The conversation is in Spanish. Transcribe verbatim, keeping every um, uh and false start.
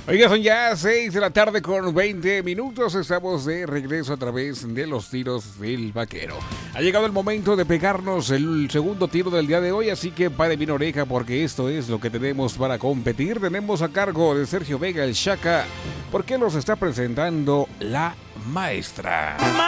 Oiga, son ya seis de la tarde con veinte minutos. Estamos de regreso a través de los tiros del vaquero. Ha llegado el momento de pegarnos el segundo tiro del día de hoy, así que pare bien oreja porque esto es lo que tenemos para competir. Tenemos a cargo de Sergio Vega el Shaka, porque nos está presentando la maestra.